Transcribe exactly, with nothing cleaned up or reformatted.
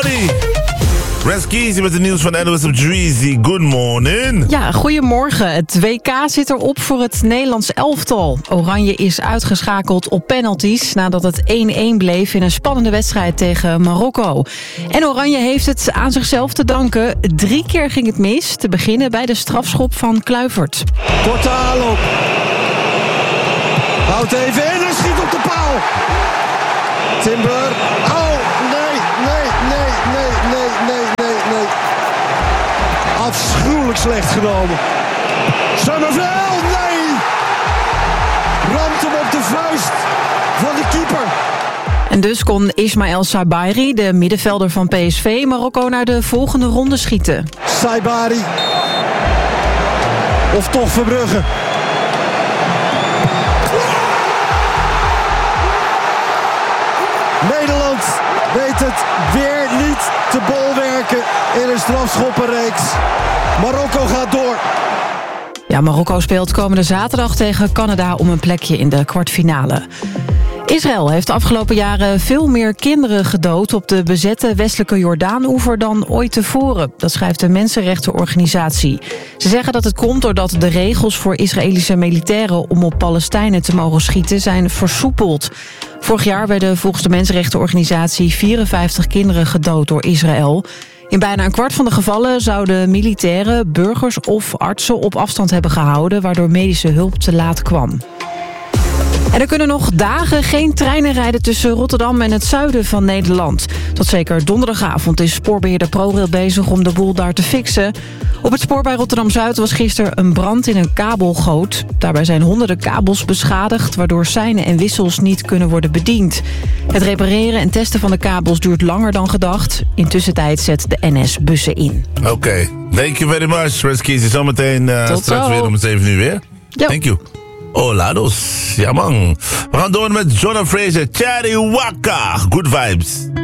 everybody. Reskies met het nieuws van N O S op Dreezy. Good morning. Ja, goedemorgen. Het W K zit erop voor het Nederlands elftal. Oranje is uitgeschakeld op penalties nadat het één-één bleef in een spannende wedstrijd tegen Marokko. En Oranje heeft het aan zichzelf te danken. Drie keer ging het mis, te beginnen bij de strafschop van Kluivert. Korte aanloop. Houdt even in en schiet op de paal. Timber. Oh, nee, nee, nee, nee, nee, nee, nee, nee. Afschuwelijk slecht genomen. Summerveld, nee. Ramt hem op de vuist van de keeper. En dus kon Ismaël Saibari, de middenvelder van P S V, Marokko naar de volgende ronde schieten. Saibari. Of toch Verbrugge. Nederland weet het weer niet te bolwerken in een strafschoppenreeks. Marokko gaat door. Ja, Marokko speelt komende zaterdag tegen Canada om een plekje in de kwartfinale. Israël heeft de afgelopen jaren veel meer kinderen gedood op de bezette westelijke Jordaan-oever dan ooit tevoren. Dat schrijft de mensenrechtenorganisatie. Ze zeggen dat het komt doordat de regels voor Israëlische militairen om op Palestijnen te mogen schieten zijn versoepeld. Vorig jaar werden volgens de mensenrechtenorganisatie vierenvijftig kinderen gedood door Israël. In bijna een kwart van de gevallen zouden militairen, burgers of artsen op afstand hebben gehouden, waardoor medische hulp te laat kwam. En er kunnen nog dagen geen treinen rijden tussen Rotterdam en het zuiden van Nederland. Tot zeker donderdagavond is spoorbeheerder ProRail bezig om de boel daar te fixen. Op het spoor bij Rotterdam-Zuid was gisteren een brand in een kabelgoot. Daarbij zijn honderden kabels beschadigd, waardoor seinen en wissels niet kunnen worden bediend. Het repareren en testen van de kabels duurt langer dan gedacht. Intussen tijd zet de N S bussen in. Oké, okay. Thank you very much. Reskies is zometeen uh, straks zo. weer om het zeven uur weer. Ja. Thank you. Hola dos. Ja man. We gaan door met Jonah Fraser. Cherry Waka. Good vibes.